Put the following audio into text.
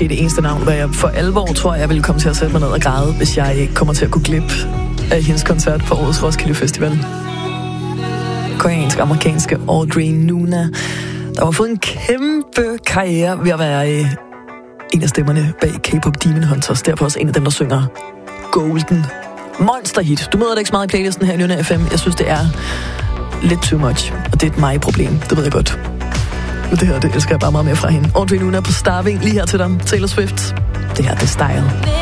måske det eneste navn, hvor jeg for alvor tror, jeg ville komme til at sætte mig ned og græde, hvis jeg ikke kommer til at gå glip af hendes koncert på årets Roskilde Festival. Koreansk-amerikanske Audrey Nuna, der har fået en kæmpe karriere ved at være en af stemmerne bag K-pop Demon Hunters. Derfor også en af dem, der synger Golden monsterhit. Du møder det ikke så meget i playlisten her i Nynne FM. Jeg synes, det er lidt too much, og det er et mig-problem. Det ved jeg godt. Men det her, det elsker jeg bare meget mere fra hende. Audrey Nuna på Starving lige her til dig. Taylor Swift. Det her, det er Style.